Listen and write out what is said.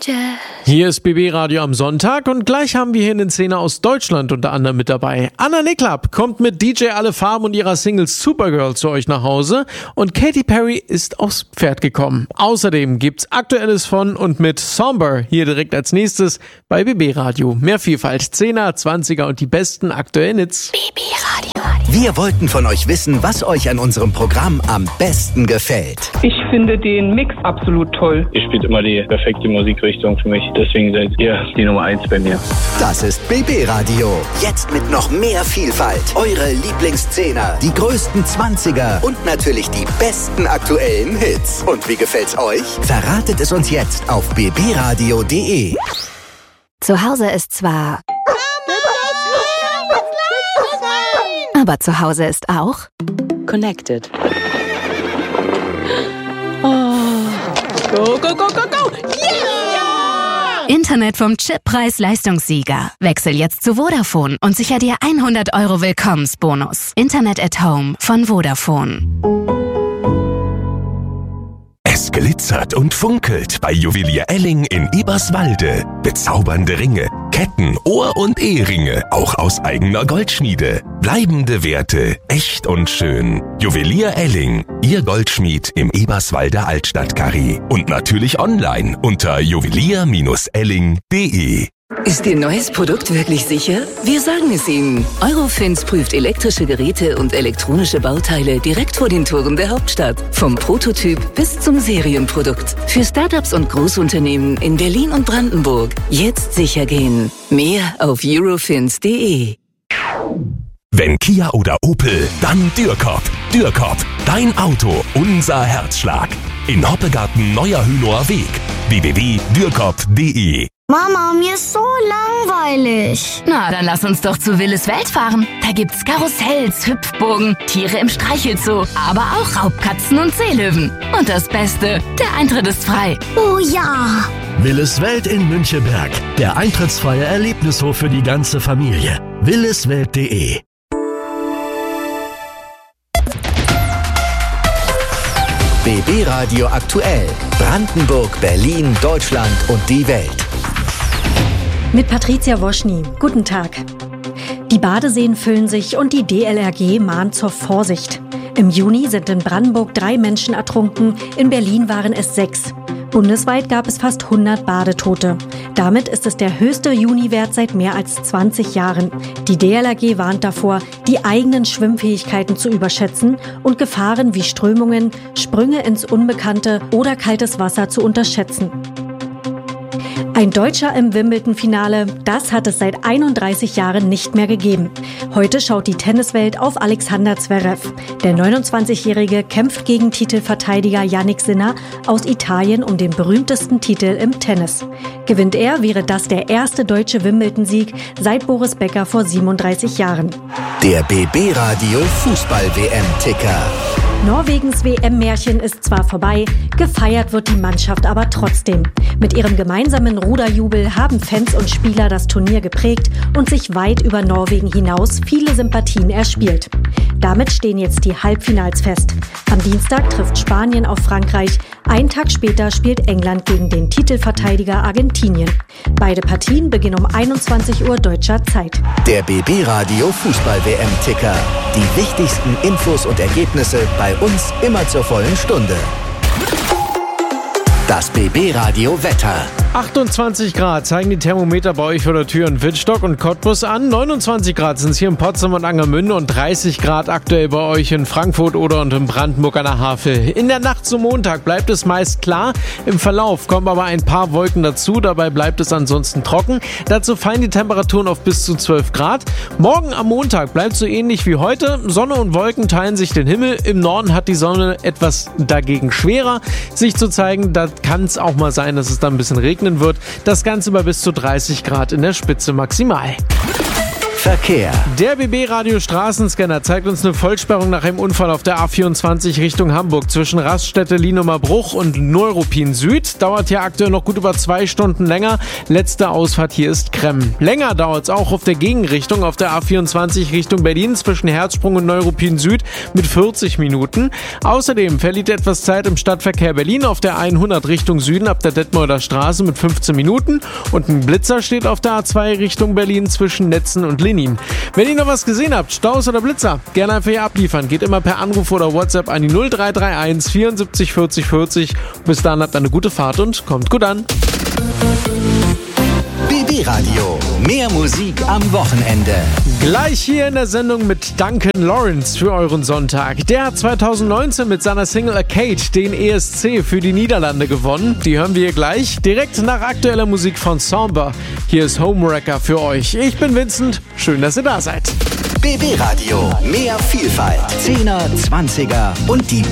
Jazz. Hier ist BB Radio am Sonntag und gleich haben wir hier eine Szene aus Deutschland unter anderem mit dabei. Anna Niklap kommt mit DJ Alle Farben und ihrer Single Supergirl zu euch nach Hause und Katy Perry ist aufs Pferd gekommen. Außerdem gibt's Aktuelles von und mit Somber hier direkt als nächstes bei BB Radio. Mehr Vielfalt, 10er, 20er und die besten aktuellen Hits. BB Radio. Wir wollten von euch wissen, was euch an unserem Programm am besten gefällt. Ich finde den Mix absolut toll. Ihr spielt immer die perfekte Musikrichtung für mich. Deswegen seid ihr die Nummer 1 bei mir. Das ist BB Radio. Jetzt mit noch mehr Vielfalt. Eure Lieblingsszehner, die größten 20er und natürlich die besten aktuellen Hits. Und wie gefällt's euch? Verratet es uns jetzt auf bbradio.de. Zu Hause ist zwar... Aber zu Hause ist auch... Connected. Oh. Go, go, go, go, go! Yeah! Internet vom Chip-Preis-Leistungssieger. Wechsel jetzt zu Vodafone und sicher dir 100 € Willkommensbonus. Internet at Home von Vodafone. Es glitzert und funkelt bei Juwelier Elling in Eberswalde. Bezaubernde Ringe, Ketten, Ohr- und Eheringe, auch aus eigener Goldschmiede. Bleibende Werte, echt und schön. Juwelier Elling, Ihr Goldschmied im Eberswalder Altstadtkarree. Und natürlich online unter juwelier-elling.de. Ist Ihr neues Produkt wirklich sicher? Wir sagen es Ihnen. Eurofins prüft elektrische Geräte und elektronische Bauteile direkt vor den Toren der Hauptstadt. Vom Prototyp bis zum Serienprodukt. Für Startups und Großunternehmen in Berlin und Brandenburg. Jetzt sicher gehen. Mehr auf eurofins.de. Wenn Kia oder Opel, dann Dürkop. Dürkop, dein Auto, unser Herzschlag. In Hoppegarten Neuer Hünower Weg. www.dürkop.de. Mama, mir ist so langweilig. Na, dann lass uns doch zu Willis Welt fahren. Da gibt's Karussells, Hüpfburgen, Tiere im Streichelzoo, aber auch Raubkatzen und Seelöwen. Und das Beste, der Eintritt ist frei. Oh ja. Willis Welt in Münchenberg. Der eintrittsfreie Erlebnishof für die ganze Familie. williswelt.de. BB Radio aktuell. Brandenburg, Berlin, Deutschland und die Welt. Mit Patricia Woschny. Guten Tag. Die Badeseen füllen sich und die DLRG mahnt zur Vorsicht. Im Juni sind in Brandenburg 3 Menschen ertrunken, in Berlin waren es 6. Bundesweit gab es fast 100 Badetote. Damit ist es der höchste Juniwert seit mehr als 20 Jahren. Die DLRG warnt davor, die eigenen Schwimmfähigkeiten zu überschätzen und Gefahren wie Strömungen, Sprünge ins Unbekannte oder kaltes Wasser zu unterschätzen. Ein Deutscher im Wimbledon-Finale, das hat es seit 31 Jahren nicht mehr gegeben. Heute schaut die Tenniswelt auf Alexander Zverev. Der 29-Jährige kämpft gegen Titelverteidiger Jannik Sinner aus Italien um den berühmtesten Titel im Tennis. Gewinnt er, wäre das der erste deutsche Wimbledon-Sieg seit Boris Becker vor 37 Jahren. Der BB Radio Fußball-WM-Ticker. Norwegens WM-Märchen ist zwar vorbei, gefeiert wird die Mannschaft aber trotzdem. Mit ihrem gemeinsamen Ruderjubel haben Fans und Spieler das Turnier geprägt und sich weit über Norwegen hinaus viele Sympathien erspielt. Damit stehen jetzt die Halbfinals fest. Am Dienstag trifft Spanien auf Frankreich. Einen Tag später spielt England gegen den Titelverteidiger Argentinien. Beide Partien beginnen um 21 Uhr deutscher Zeit. Der BB Radio Fußball-WM-Ticker. Die wichtigsten Infos und Ergebnisse bei uns immer zur vollen Stunde. Das BB Radio Wetter. 28 Grad zeigen die Thermometer bei euch vor der Tür in Wittstock und Cottbus an. 29 Grad sind es hier in Potsdam und Angermünde und 30 Grad aktuell bei euch in Frankfurt oder und in Brandenburg an der Havel. In der Nacht zum Montag bleibt es meist klar. Im Verlauf kommen aber ein paar Wolken dazu. Dabei bleibt es ansonsten trocken. Dazu fallen die Temperaturen auf bis zu 12 Grad. Morgen am Montag bleibt so ähnlich wie heute. Sonne und Wolken teilen sich den Himmel. Im Norden hat die Sonne etwas dagegen schwerer, sich zu zeigen. Da kann es auch mal sein, dass es dann ein bisschen regnet wird. Das Ganze bei bis zu 30 Grad in der Spitze maximal. Verkehr. Der BB-Radio Straßenscanner zeigt uns eine Vollsperrung nach einem Unfall auf der A24 Richtung Hamburg zwischen Raststätte Lienumer Bruch und Neuruppin Süd. Dauert hier aktuell noch gut über 2 Stunden länger. Letzte Ausfahrt hier ist Kremm. Länger dauert es auch auf der Gegenrichtung auf der A24 Richtung Berlin zwischen Herzsprung und Neuruppin Süd mit 40 Minuten. Außerdem verliert etwas Zeit im Stadtverkehr Berlin auf der 100 Richtung Süden ab der Detmolder Straße mit 15 Minuten. Und ein Blitzer steht auf der A2 Richtung Berlin zwischen Netzen und Linien. Wenn ihr noch was gesehen habt, Staus oder Blitzer, gerne einfach hier abliefern. Geht immer per Anruf oder WhatsApp an die 0331 74 40 40. Bis dann habt eine gute Fahrt und kommt gut an. BB Radio. Mehr Musik am Wochenende. Gleich hier in der Sendung mit Duncan Lawrence für euren Sonntag. Der hat 2019 mit seiner Single Arcade den ESC für die Niederlande gewonnen. Die hören wir hier gleich, direkt nach aktueller Musik von Somber. Hier ist Homewrecker für euch. Ich bin Vincent, schön, dass ihr da seid. BB Radio. Mehr Vielfalt. 10er, 20er und die